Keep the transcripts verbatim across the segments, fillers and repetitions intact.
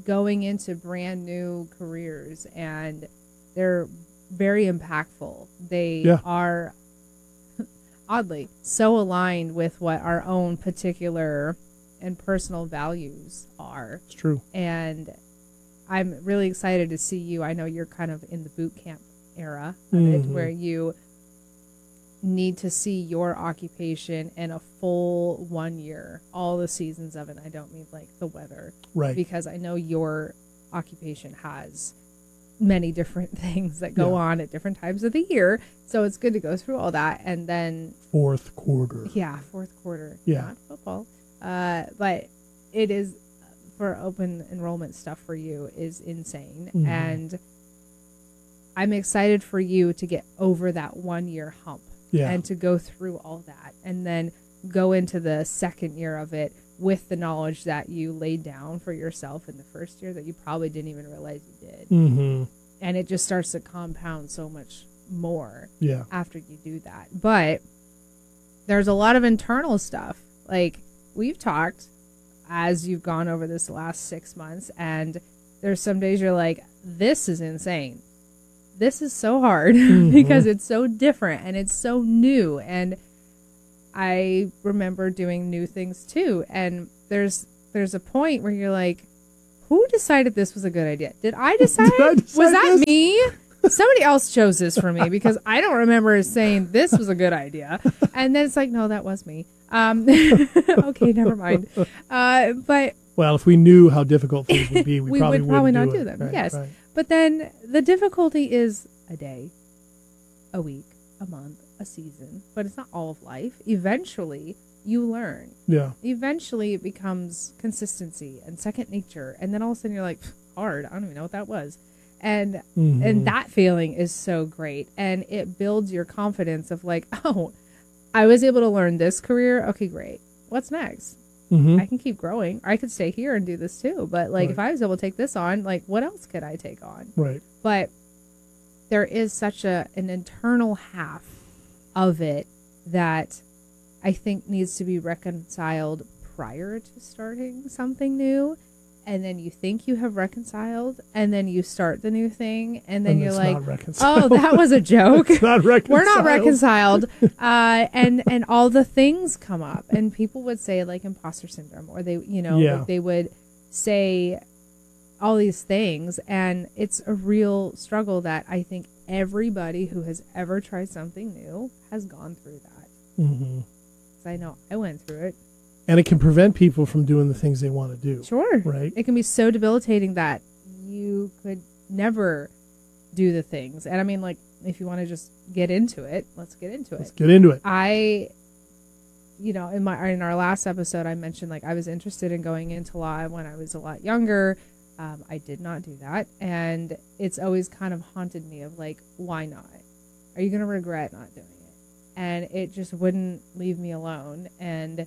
going into brand new careers, and they're very impactful. They Yeah. are oddly so aligned with what our own particular and personal values are. It's true. And I'm really excited to see you. I know you're kind of in the boot camp era of Mhm. it, where you need to see your occupation in a full one year, all the seasons of it. I don't mean like the weather, Right. because I know your occupation has many different things that go Yeah. on at different times of the year. So it's good to go through all that. And then, Fourth quarter. yeah, fourth quarter, Yeah. not football. Uh, but it is, for open enrollment stuff for you, is insane. Mhm. And I'm excited for you to get over that one year hump. Yeah. And to go through all that, and then go into the second year of it with the knowledge that you laid down for yourself in the first year that you probably didn't even realize you did. Mm-hmm. And it just starts to compound so much more Yeah. after you do that. But there's a lot of internal stuff. Like, we've talked as you've gone over this last six months, and there's some days you're like, this is insane. This is so hard Mhm. because it's so different and it's so new. And I remember doing new things too. And there's there's a point where you're like, who decided this was a good idea? Did I decide? Did I decide was that this? me? Somebody else chose this for me, because I don't remember saying this was a good idea. And then it's like, no, that was me. Um, okay, never mind. Uh, but Well, if we knew how difficult things would be, we, we probably would probably wouldn't not do, do it. them. Right, Yes. right. But then the difficulty is a day, a week, a month, a season. But it's not all of life. Eventually, you learn. Yeah. Eventually, it becomes consistency and second nature. And then all of a sudden, you're like, hard. I don't even know what that was. And Mhm. and that feeling is so great. And it builds your confidence of like, oh, I was able to learn this career. Okay, great. What's next? Mhm. I can keep growing. I could stay here and do this too. But like, Right. if I was able to take this on, like, what else could I take on? Right. But there is such a an internal half of it that I think needs to be reconciled prior to starting something new. And then you think you have reconciled, and then you start the new thing, and then And you're it's like, not reconciled. oh, that was a joke. It's not reconciled. We're not reconciled. Uh, and, and all the things come up, and people would say like imposter syndrome, or they, you know, Yeah. like they would say all these things. And it's a real struggle that I think everybody who has ever tried something new has gone through that. Mm-hmm. 'Cause I know I went through it. And it can prevent people from doing the things they want to do. Sure. Right. It can be so debilitating that you could never do the things. And I mean, like, if you want to just get into it, let's get into Let's it. get into it. I, you know, in my in our last episode, I mentioned like I was interested in going into law when I was a lot younger. Um, I did not do that, and it's always kind of haunted me of like, why not? Are you gonna regret not doing it? And it just wouldn't leave me alone. And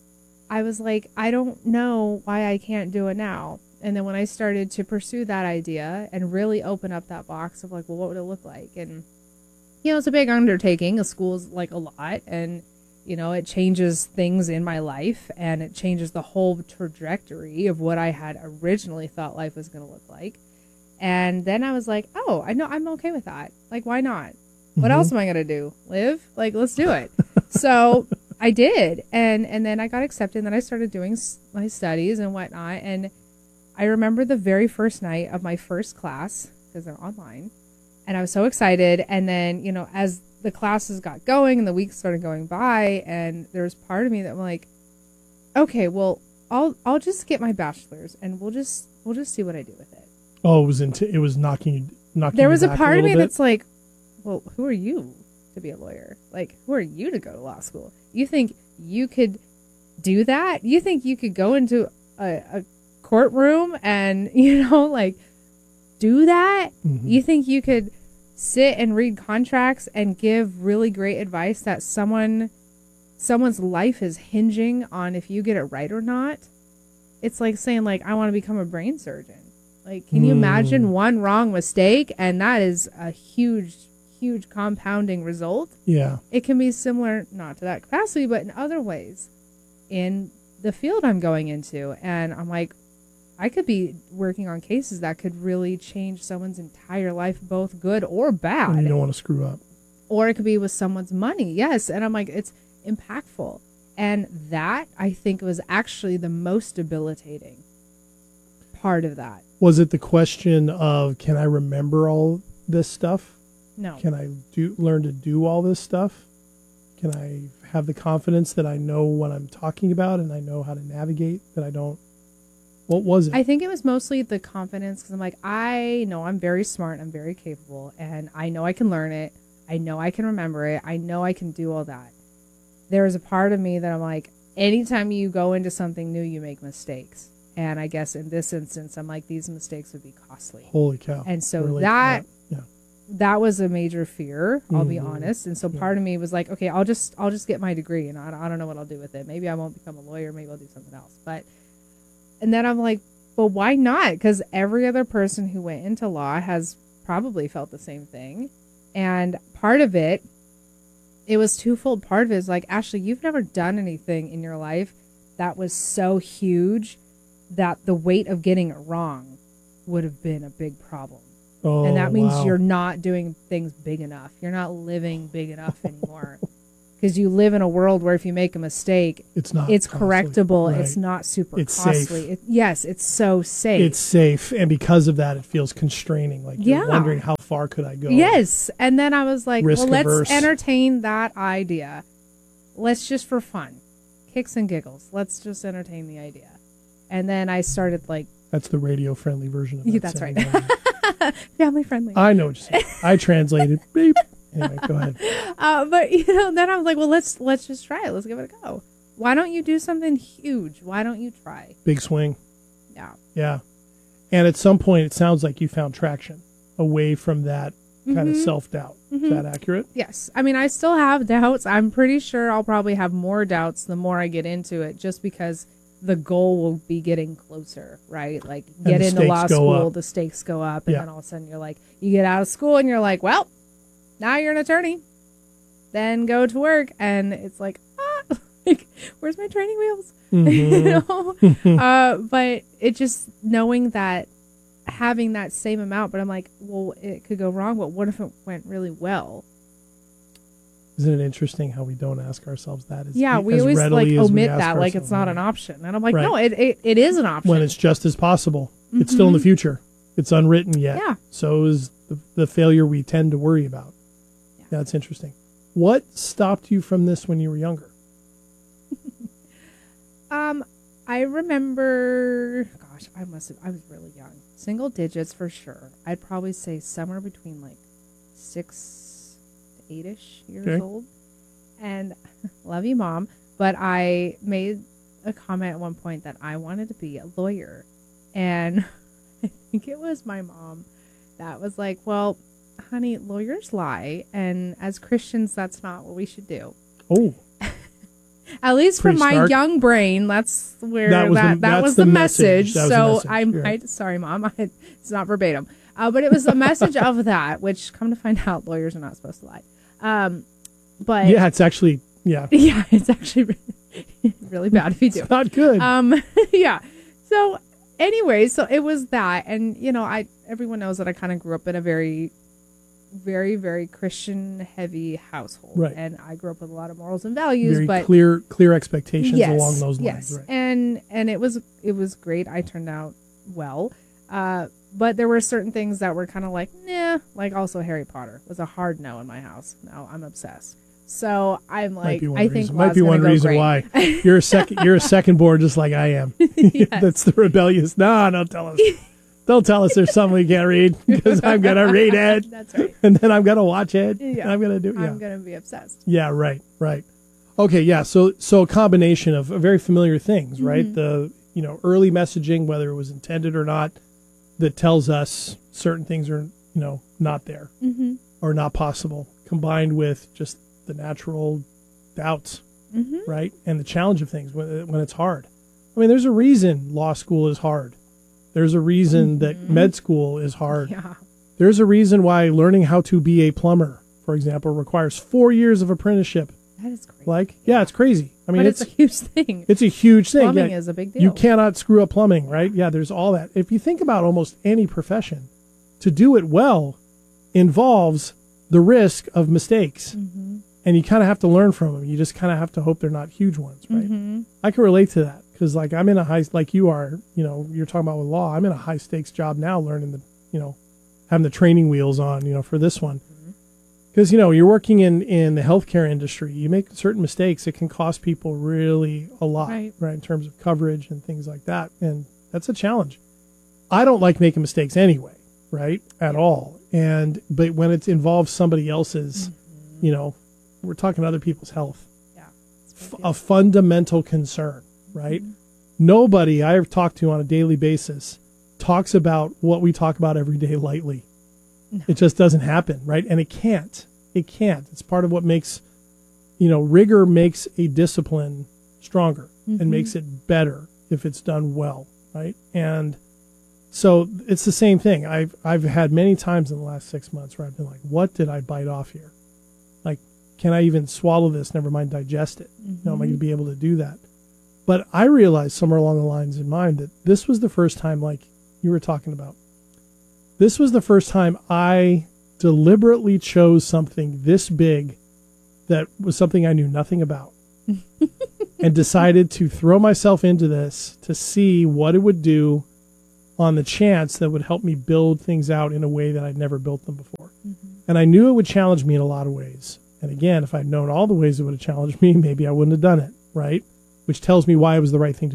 I was like, I don't know why I can't do it now. And then when I started to pursue that idea and really open up that box of like, well, what would it look like? And, you know, it's a big undertaking. A school's like a lot, and, you know, it changes things in my life, and it changes the whole trajectory of what I had originally thought life was going to look like. And then I was like, oh, I know, I'm okay with that. Like, why not? What Mhm. else am I going to do? Live? Like, let's do it. So I did. And, and then I got accepted, and then I started doing s- my studies and whatnot. And I remember the very first night of my first class, because they're online, and I was so excited. And then, you know, as the classes got going and the weeks started going by, and there was part of me that was like, okay, well, I'll, I'll just get my bachelor's, and we'll just, we'll just see what I do with it. Oh, it was into, it was knocking you knocking There you was a back part of me little bit. that's like, well, who are you to be a lawyer? Like, who are you to go to law school? You think you could do that? You think you could go into a, a courtroom and, you know, like, do that? Mhm. You think you could sit and read contracts and give really great advice that someone someone's life is hinging on if you get it right or not? It's like saying, like, I want to become a brain surgeon. Like, can you Mm. imagine one wrong mistake? And that is a huge, huge compounding result. Yeah. It can be similar, not to that capacity, but in other ways in the field I'm going into. And I'm like, I could be working on cases that could really change someone's entire life, both good or bad. And you don't want to screw up. Or it could be with someone's money. Yes. And I'm like, it's impactful. And that, I think, was actually the most debilitating part of that. Was it the question of, can I remember all this stuff? No. Can I do learn to do all this stuff? Can I have the confidence that I know what I'm talking about and I know how to navigate, that I don't? What was it? I think it was mostly the confidence, because I'm like, I know I'm very smart, I'm very capable, and I know I can learn it. I know I can remember it. I know I can do all that. There is a part of me that I'm like, anytime you go into something new, you make mistakes. And I guess in this instance, I'm like, these mistakes would be costly. Holy cow. And so Relate that, to that. Yeah. that was a major fear, I'll Mm-hmm. be honest. And so part of me was like, okay, I'll just, I'll just get my degree, and I don't, I don't know what I'll do with it. Maybe I won't become a lawyer. Maybe I'll do something else. But, and then I'm like, well, why not? Because every other person who went into law has probably felt the same thing. And part of it, it was twofold. Part of it is like, Ashley, you've never done anything in your life that was so huge that the weight of getting it wrong would have been a big problem. Oh, and that means wow. you're not doing things big enough. You're not living big enough anymore. Because you live in a world where if you make a mistake, it's not it's costly. correctable. Right. It's not super It's costly. safe. It, yes, it's so safe. It's safe, and because of that, it feels constraining. Like you're Yeah. wondering, how far could I go? Yes. And then I was like, Risk well, let's averse. entertain that idea. Let's just for fun, kicks and giggles. Let's just entertain the idea. And then I started like, That's the radio-friendly version of that. Yeah, that's saying, right. right? family friendly. I know what you're saying. I translated. Beep. Anyway, go ahead. Uh, but you know, then I was like, well, let's let's just try it. Let's give it a go. Why don't you do something huge? Why don't you try? Big swing. Yeah. Yeah. And at some point, it sounds like you found traction away from that kind of Mhm. self-doubt. Mhm. Is that accurate? Yes. I mean, I still have doubts. I'm pretty sure I'll probably have more doubts the more I get into it, just because the goal will be getting closer, right? Like, get the into law stakes go school, up. the stakes go up, and Yeah. then all of a sudden you're like, you get out of school and you're like, well, now you're an attorney. Then go to work, and it's like, ah, like, where's my training wheels? Mhm. you know? uh, but it just knowing that, having that same amount, but I'm like, well, it could go wrong, but what if it went really well? Isn't it interesting how we don't ask ourselves that? As, Yeah, we as always like readily as we omit ask that, like it's ourselves not that. an option. And I'm like, Right. no, it, it it is an option. When it's just as possible. It's still in the future. It's unwritten yet. Yeah. So is the, the failure we tend to worry about. Yeah. Yeah, that's interesting. What stopped you from this when you were younger? Um, I remember, gosh, I must have, I was really young. Single digits for sure. I'd probably say somewhere between like six to eight-ish years Okay. old. And love you, Mom. But I made a comment at one point that I wanted to be a lawyer. And I think it was my mom that was like, well, honey, lawyers lie. And as Christians, that's not what we should do. Oh, At least for Pretty my stark. young brain, that's where That that was that, the- that that's was the the message. message. That was the So message. I You're might, sorry, Mom, I, it's not verbatim, uh, but it was a message of that. Which, come to find out, lawyers are not supposed to lie. Um, but yeah, it's actually, yeah. yeah, it's actually really, really bad if you do. It's not good. Um, yeah. So anyway, so it was that, and you know, I everyone knows that I kind of grew up in a very, very, very Christian heavy household, Right. and I grew up with a lot of morals and values, Very but clear clear expectations yes, along those lines. yes, Right. and and it was it was great. I turned out well, uh, but there were certain things that were kind of like, nah. Like also Harry Potter was a hard no in my house. No, I'm obsessed. So I'm Might like, be one I think reason. law's Might be gonna one go reason great. why you're a second. You're a second born, just like I am. Yes. That's the rebellious. No, don't tell us. Don't tell us there's something we can't read, because I'm gonna read it, That's right. and then I'm gonna watch it. Yeah. And I'm gonna do. Yeah. I'm gonna be obsessed. Yeah. Right. Right. Okay. Yeah. So so a combination of very familiar things, right? Mm-hmm. The you know early messaging, whether it was intended or not, that tells us certain things are you know not there Mm-hmm. or not possible, combined with just the natural doubts, Mm-hmm. right? And the challenge of things when, when it's hard. I mean, there's a reason law school is hard. There's a reason that Mhm. med school is hard. Yeah. There's a reason why learning how to be a plumber, for example, requires four years of apprenticeship. That is great. Like, yeah, it's crazy. I mean, but it's it's, a huge thing. it's a huge thing. Plumbing Yeah, is a big deal. you cannot screw up plumbing, right? Yeah, there's all that. If you think about almost any profession, to do it well involves the risk of mistakes. Mm-hmm. And you kind of have to learn from them. You just kind of have to hope they're not huge ones, right? Mm-hmm. I can relate to that because, like, I'm in a high, like you are, you know, you're talking about with law. I'm in a high stakes job now, learning the, you know, having the training wheels on, you know, for this one. Because, you know, you're working in, in the healthcare industry. You make certain mistakes, it can cost people really a lot, Right. right, in terms of coverage and things like that. And that's a challenge. I don't like making mistakes anyway, right, at all. And but when it involves somebody else's, Mm-hmm. you know, we're talking other people's health. Yeah. It's a F- big a deal. fundamental concern, right? Mhm. Nobody I've talked to on a daily basis talks about what we talk about every day lightly. No. It just doesn't happen, right? And it can't. It can't. It's part of what makes, you know, rigor makes a discipline stronger Mhm. and makes it better if it's done well, right? And so it's the same thing. I've I've had many times in the last six months where I've been like, what did I bite off here? Like, can I even swallow this? Never mind digest it. You know, am I going to be able to do that? But I realized somewhere along the lines in mind that this was the first time, like you were talking about, this was the first time I deliberately chose something this big that was something I knew nothing about and decided to throw myself into this to see what it would do on the chance that would help me build things out in a way that I'd never built them before. Mm-hmm. And I knew it would challenge me in a lot of ways. And again, if I'd known all the ways it would have challenged me, maybe I wouldn't have done it, right? Which tells me why it was the right thing to do.